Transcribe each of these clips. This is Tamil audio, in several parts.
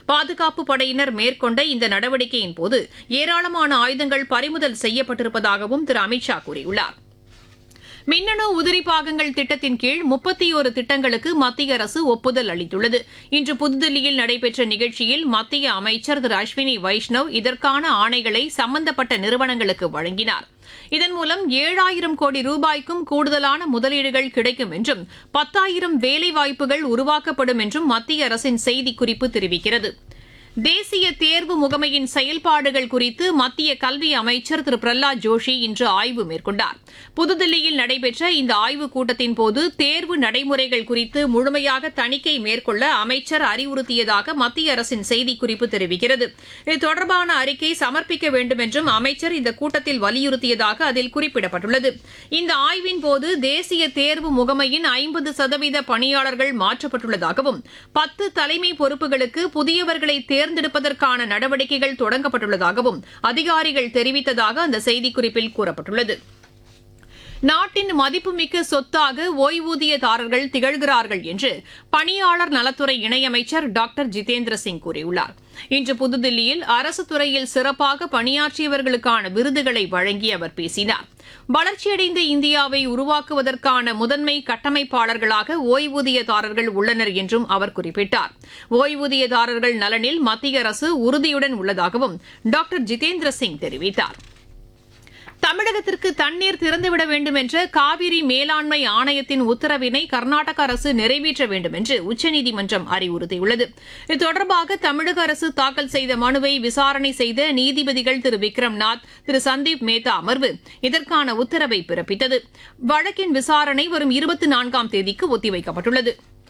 பாதுகாப்பு படையினர் மேற்கொண்ட இந்த நடவடிக்கையின் போது ஏராளமான ஆயுதங்கள் பறிமுதல் செய்யப்பட்டிருப்பதாகவும் திரு அமித்ஷா கூறியுள்ளார். மின்னணு உதிரி பாகங்கள் திட்டத்தின் கீழ் 31 திட்டங்களுக்கு மத்திய அரசு ஒப்புதல் அளித்துள்ளது. இன்று புதுதில்லியில் நடைபெற்ற நிகழ்ச்சியில் மத்திய அமைச்சர் திரு அஸ்வினி வைஷ்ணவ் இதற்கான ஆணைகளை சம்பந்தப்பட்ட நிறுவனங்களுக்கு வழங்கினார். இதன் மூலம் 7,000 கோடி ரூபாய்க்கும் கூடுதலான முதலீடுகள் கிடைக்கும் என்றும் 10,000 வேலைவாய்ப்புகள் உருவாக்கப்படும் என்றும் மத்திய அரசின் செய்திக்குறிப்பு தெரிவிக்கிறது. தேசிய தேர்வு முகமையின் செயல்பாடுகள் குறித்து மத்திய கல்வி அமைச்சர் திரு பிரஹ்லாத் ஜோஷி இன்று ஆய்வு மேற்கொண்டார். புதுதில்லியில் நடைபெற்ற இந்த ஆய்வுக் கூட்டத்தின் போது தேர்வு நடைமுறைகள் குறித்து முழுமையாக தணிக்கை மேற்கொள்ள அமைச்சர் அறிவுறுத்தியதாக மத்திய அரசின் செய்திக்குறிப்பு தெரிவிக்கிறது. இது தொடர்பான அறிக்கை சமர்ப்பிக்க வேண்டும் என்றும் அமைச்சர் இந்த கூட்டத்தில் வலியுறுத்தியதாக அதில் குறிப்பிடப்பட்டுள்ளது. இந்த ஆய்வின் போது தேசிய தேர்வு முகமையின் 50% பணியாளர்கள் மாற்றப்பட்டுள்ளதாகவும் 10 தலைமை பொறுப்புகளுக்கு புதியவர்களை தேர்ந்தெடுப்பதற்கான நடவடிக்கைகள் தொடங்கப்பட்டுள்ளதாகவும் அதிகாரிகள் தெரிவித்ததாக அந்த செய்திக்குறிப்பில் கூறப்பட்டுள்ளது. நாட்டின் மதிப்புமிக்க சொத்தாக ஓய்வூதியதாரர்கள் திகழ்கிறார்கள் என்று பணியாளர் நலத்துறை இணையமைச்சர் டாக்டர் ஜிதேந்திர சிங் கூறியுள்ளார். இன்று புதுதில்லியில் அரசு துறையில் சிறப்பாக பணியாற்றியவர்களுக்கான விருதுகளை வழங்கி அவர் பேசினார். வளர்ச்சியடைந்த இந்தியாவை உருவாக்குவதற்கான முதன்மை கட்டமைப்பாளர்களாக ஓய்வூதியதாரர்கள் உள்ளனர் என்றும் அவர் குறிப்பிட்டார். ஓய்வூதியதாரர்கள் நலனில் மத்திய அரசு உறுதியுடன் உள்ளதாகவும் டாக்டர் ஜிதேந்திர சிங் தெரிவித்தார். தமிழகத்திற்கு தண்ணீர் திறந்துவிட வேண்டும் என்ற காவிரி மேலாண்மை ஆணையத்தின் உத்தரவினை கர்நாடக அரசு நிறைவேற்ற வேண்டும் என்று உச்சநீதிமன்றம் அறிவுறுத்தியுள்ளது. இது தொடர்பாக தமிழக அரசு தாக்கல் செய்த மனுவை விசாரணை செய்த நீதிபதிகள் திரு விக்ரம்நாத், திரு சந்தீப் மேத்தா அமர்வு இதற்கான உத்தரவை பிறப்பித்தது. வழக்கின் விசாரணை வரும் 24ஆம் தேதிக்கு ஒத்திவைக்கப்பட்டுள்ளது.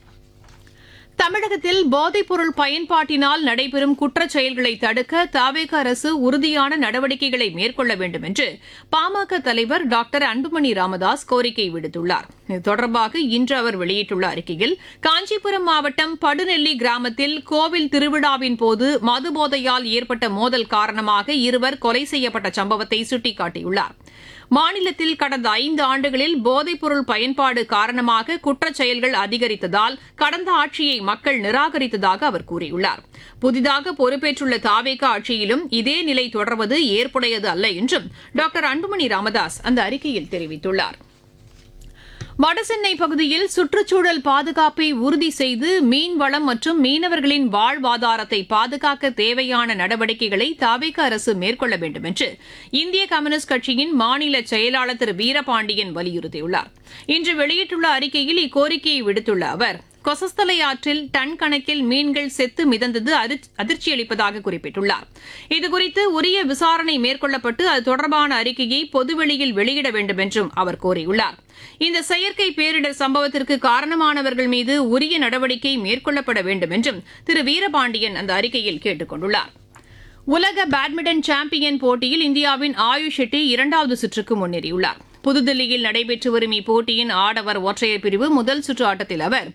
தமிழகத்தில் போதைப்பொருள் பயன்பாட்டினால் நடைபெறும் குற்றச் செயல்களை தடுக்க தவேக அரசு உறுதியான நடவடிக்கைகளை மேற்கொள்ள வேண்டும் என்று பாமக தலைவர் டாக்டர் அன்புமணி ராமதாஸ் கோரிக்கை விடுத்துள்ளார். இது தொடர்பாக இன்று அவர் வெளியிட்டுள்ள அறிக்கையில், காஞ்சிபுரம் மாவட்டம் படுநெல்லி கிராமத்தில் கோவில் திருவிழாவின் போது மதுபோதையால் ஏற்பட்ட மோதல் காரணமாக 2 கொலை செய்யப்பட்ட சம்பவத்தை சுட்டிக்காட்டியுள்ளார். மாநிலத்தில் கடந்த 5 ஆண்டுகளில் போதைப்பொருள் பயன்பாடு காரணமாக குற்றச் செயல்கள் அதிகரித்ததால் கடந்த ஆட்சியை மக்கள் நிராகரித்ததாக அவர் கூறியுள்ளார். புதிதாக பொறுப்பேற்றுள்ள தாவேக ஆட்சியிலும் இதே நிலை தொடர்வது ஏற்புடையது அல்ல என்றும் டாக்டர் அன்புமணி ராமதாஸ் அந்த அறிக்கையில் தெரிவித்துள்ளார். வடசென்னை பகுதியில் சுற்றுச்சூழல் பாதுகாப்பை உறுதி செய்து மீன்வளம் மற்றும் மீனவர்களின் வாழ்வாதாரத்தை பாதுகாக்க தேவையான நடவடிக்கைகளை தவேக அரசு மேற்கொள்ள வேண்டும் என்று இந்திய கம்யூனிஸ்ட் கட்சியின் மாநில செயலாளர் திரு வீரபாண்டியன் வலியுறுத்தியுள்ளார். இன்று வெளியிட்டுள்ள அறிக்கையில் இக்கோரிக்கையை விடுத்துள்ள அவர், கொசஸ்தலை ஆற்றில் டன் கணக்கில் மீன்கள் செத்து மிதந்தது அதிர்ச்சியளிப்பதாக குறிப்பிட்டுள்ளார். இதுகுறித்து உரிய விசாரணை மேற்கொள்ளப்பட்டு அது தொடர்பான அறிக்கையை பொதுவெளியில் வெளியிட வேண்டும் என்றும் அவர் கோரியுள்ளார். இந்த செயற்கை பேரிடர் சம்பவத்திற்கு காரணமானவர்கள் மீது உரிய நடவடிக்கை மேற்கொள்ளப்பட வேண்டும் என்றும் திரு வீரபாண்டியன் அந்த அறிக்கையில் கேட்டுக் கொண்டுள்ளார். உலக பேட்மிண்டன் சாம்பியன் போட்டியில் இந்தியாவின் ஆயுஷ் ஷெட்டி 2வது சுற்றுக்கு முன்னேறியுள்ளார். புதுதில்லியில் நடைபெற்று வரும் இப்போட்டியின் ஆடவர் ஒற்றையர் பிரிவு முதல் சுற்று ஆட்டத்தில் அவர்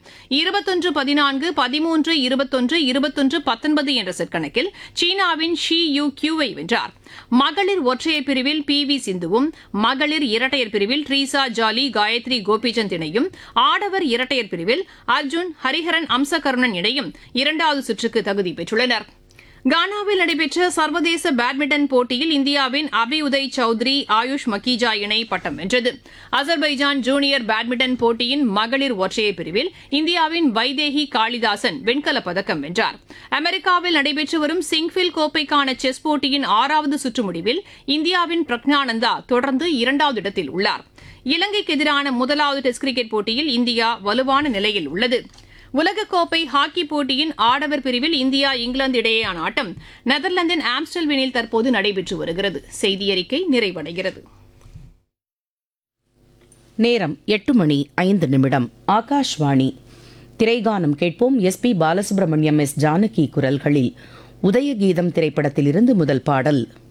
21-14, 13, 21, 21-19 என்ற செட் கணக்கில் சீனாவின் ஷி யூ கியூவை வென்றார். மகளிர் ஒற்றையர் பிரிவில் PV சிந்துவும், மகளிர் இரட்டையர் பிரிவில் ட்ரீசா ஜாலி, காயத்ரி கோபிசந்த் இணையும், ஆடவர் இரட்டையர் பிரிவில் அர்ஜுன் ஹரிஹரன் அம்சகருணன் இணையும் 2வது சுற்றுக்கு தகுதி பெற்றுள்ளனர். கானாவில் நடைபெற்ற சர்வதேச பேட்மிண்டன் போட்டியில் இந்தியாவின் அபியுதய் சௌத்ரி, ஆயுஷ் மக்கீஜா இணை பட்டம் வென்றது. அசர்பைஜான் ஜூனியர் பேட்மிண்டன் போட்டியின் மகளிர் ஒற்றையர் பிரிவில் இந்தியாவின் வைதேகி காளிதாசன் வெண்கலப் பதக்கம் வென்றார். அமெரிக்காவில் நடைபெற்று வரும் சிங்ஃபில் கோப்பைக்கான செஸ் போட்டியின் 6வது சுற்று முடிவில் இந்தியாவின் பிரக்ஞானந்தா தொடர்ந்து 2வது இடத்தில் உள்ளார். இலங்கைக்கு எதிரான 1வது டெஸ்ட் கிரிக்கெட் போட்டியில் இந்தியா வலுவான நிலையில் உள்ளது. உலகக்கோப்பை ஹாக்கி போட்டியின் ஆடவர் பிரிவில் இந்தியா இங்கிலாந்து இடையேயான ஆட்டம் நெதர்லாந்தின் ஆம்ஸ்டல்வினில் தற்போது நடைபெற்று வருகிறது. செய்தியறிக்கை நிறைவடைகிறது. நேரம் 8:05. ஆகாஷ்வாணி. திரைகானம் கேட்போம். SP பாலசுப்ரமணியம், S ஜானகி குரல்களில் உதயகீதம் திரைப்படத்திலிருந்து முதல் பாடல்.